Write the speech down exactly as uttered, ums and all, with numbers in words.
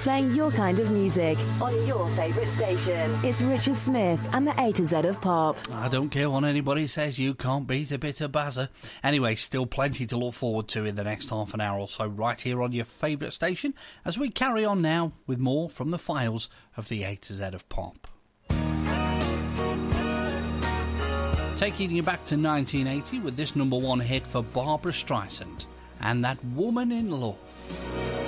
playing your kind of music on your favourite station. It's Richard Smith and the A to Z of Pop. I don't care what anybody says, you can't beat a bit of Bazza. Anyway, still plenty to look forward to in the next half an hour or so right here on your favourite station as we carry on now with more from the files of the A to Z of Pop. Taking you back to nineteen eighty with this number one hit for Barbra Streisand and That Woman in Love.